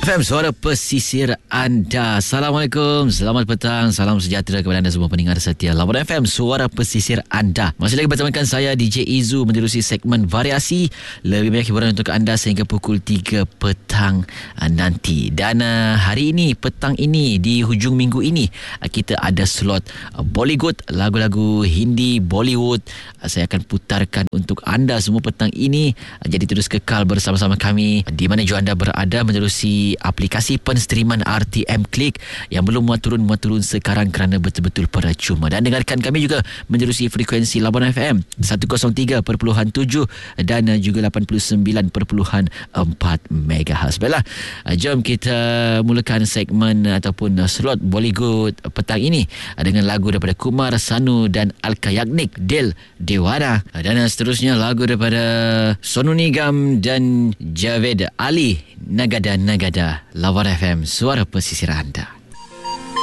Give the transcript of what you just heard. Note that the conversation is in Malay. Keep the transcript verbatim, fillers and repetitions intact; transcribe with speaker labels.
Speaker 1: F M Suara Pesisir anda. Assalamualaikum, selamat petang, salam sejahtera kepada anda semua pendengar setia Lawan F M Suara Pesisir anda. Masih lagi bersamakan saya D J Izu menerusi segmen variasi lebih banyak hiburan untuk anda sehingga pukul tiga petang nanti. Dan uh, hari ini, petang ini, di hujung minggu ini, uh, kita ada slot uh, Bollywood, lagu-lagu Hindi Bollywood. Uh, saya akan putarkan untuk anda semua petang ini. Uh, jadi terus kekal bersama-sama kami di mana juga anda berada menerusi aplikasi penstreaman R T M Click yang belum muat turun muat turun sekarang kerana betul-betul percuma. Dan dengarkan kami juga menerusi frekuensi Labuan F M seratus tiga perpuluhan tujuh dan juga lapan puluh sembilan perpuluhan empat megahertz. Baiklah, jom kita mulakan segmen ataupun slot Bollywood petang ini dengan lagu daripada Kumar Sanu dan Alka Yagnik, Dil Dewana, dan seterusnya lagu daripada Sonu Nigam dan Javed Ali, Nagada Nagada. Lawan F M Suara Pesisir anda.